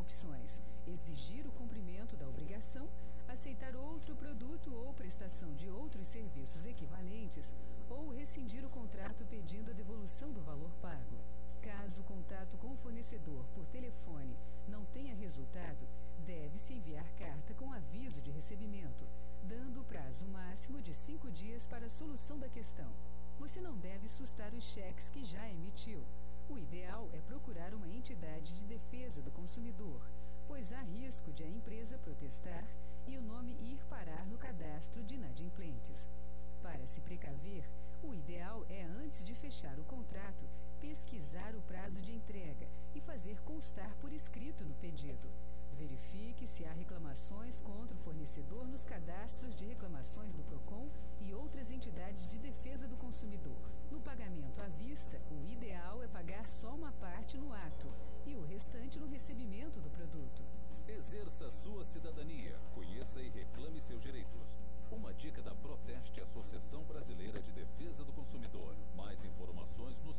opções: exigir o cumprimento da obrigação, aceitar outro produto ou prestação de outros serviços equivalentes ou rescindir o contrato pedindo a devolução do valor pago. Caso o contato com o fornecedor por telefone não tenha resultado, deve-se enviar carta com aviso de recebimento, dando o prazo máximo de 5 dias para a solução da questão. Você não deve sustar os cheques que já emitiu. O ideal é procurar uma entidade de defesa do consumidor, pois há risco de a empresa protestar e o nome ir parar no cadastro de inadimplentes. Para se precaver, o ideal é, antes de fechar o contrato, pesquisar o prazo de entrega e fazer constar por escrito no pedido. Verifique se há reclamações contra o fornecedor nos cadastros de reclamações do PROCON e outras entidades de defesa do consumidor. No pagamento à vista, o ideal é pagar só uma parte no ato e o restante no recebimento do produto. Exerça sua cidadania, conheça e reclame seus direitos. Uma dica da Proteste, Associação Brasileira de Defesa do Consumidor. Mais informações no